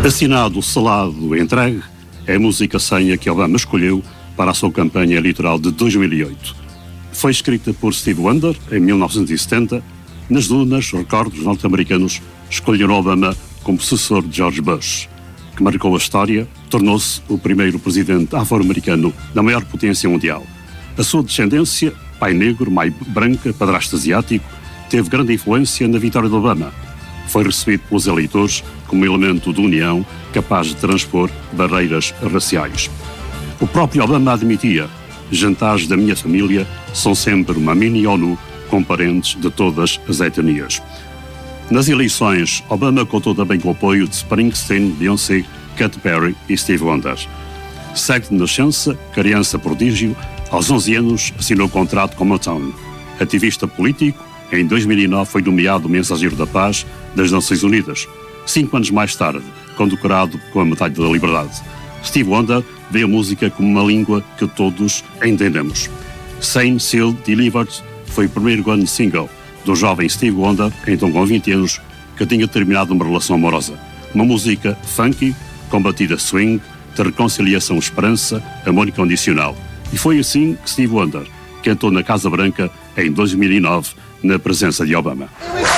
Assinado, selado, entregue, é a música senha que Obama escolheu para a sua campanha eleitoral de 2008. Foi escrita por Stevie Wonder em 1970. Nas dunas, recordes norte-americanos escolheram Obama como sucessor de George Bush, que marcou a história, tornou-se o primeiro presidente afro-americano da maior potência mundial. A sua descendência, pai negro, mãe branca, padrasto asiático, teve grande influência na vitória de Obama. Foi recebido pelos eleitores como elemento de união capaz de transpor barreiras raciais. O próprio Obama admitia: jantares da minha família são sempre uma mini-ONU com parentes de todas as etnias. Nas eleições, Obama contou também com o apoio de Springsteen, Beyoncé, Katy Perry e Stevie Wonder. Cego de nascença, criança prodígio, aos 11 anos assinou contrato com Motown. Ativista político, em 2009 foi nomeado Mensageiro da Paz das Nações Unidas. 5 anos mais tarde, condecorado com a Medalha da Liberdade. Stevie Wonder vê a música como uma língua que todos entendemos. Sane Seal Delivered foi o primeiro grande single do jovem Stevie Wonder, então com 20 anos, que tinha terminado uma relação amorosa. Uma música funky, com batida swing, de reconciliação, esperança, amor incondicional. E foi assim que Stevie Wonder cantou na Casa Branca em 2009, na presença de Obama.